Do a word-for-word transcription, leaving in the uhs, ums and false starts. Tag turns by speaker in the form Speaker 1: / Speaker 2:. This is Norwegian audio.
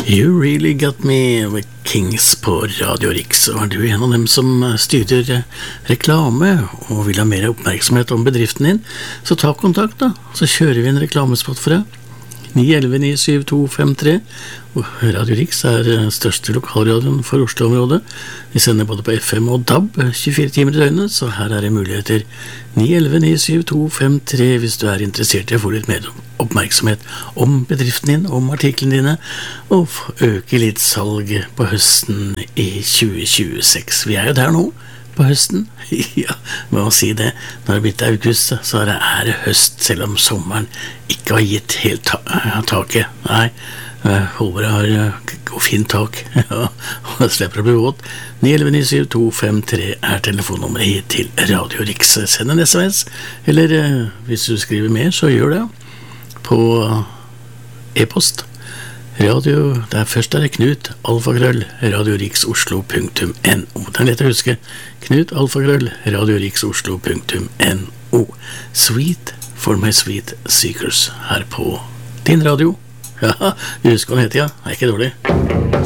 Speaker 1: You Really Got Me med Kings på Radio Rix. Og er du en av dem som styrer reklame og vil ha mer oppmerksomhet om bedriften din, så ta kontakt da, så kjører vi en reklamespot for deg. ni elleve ni syv to fem tre. Og Radio Rix er største lokalradioen for Oslo-området. Vi sender både på F M og D A B tjuefire timer i døgnet, så her er det muligheter. ni elleve ni syv to fem tre hvis du er interessert i å få litt mer oppmerksomhet om bedriften din, om artiklene dine, og øke litt salg på høsten i tjue tjueseks. Vi er jo der nå, på høsten. Ja, må man si det. Når det er blitt august, så er det, er det høst, selv om sommeren ikke har gitt helt ta taket. Nei, håret har gått fint tak, ja, og det slipper å bli våt. ni elleve ni syv to fem tre er telefonnummeret hit til Radio Rix. Send en S M S, eller hvis du skriver mer, så gjør det på e-post. Radio, der først er det Knut, alfakrøll, radiorixoslo punktum no. Det er lett å huske. Knut, alfakrøll, radiorixoslo punktum no. Sweet for my sweet seekers her på din radio. Ja, du husker hva den heter, ja. Det er ikke dårlig.